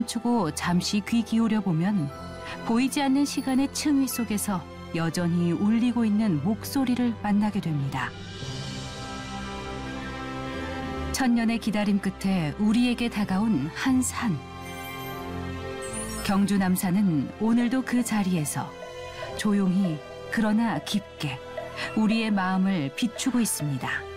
멈추고 잠시 귀 기울여 보면 보이지 않는 시간의 층위 속에서 여전히 울리고 있는 목소리를 만나게 됩니다. 천년의 기다림 끝에 우리에게 다가온 한 산. 경주 남산은 오늘도 그 자리에서 조용히 그러나 깊게 우리의 마음을 비추고 있습니다.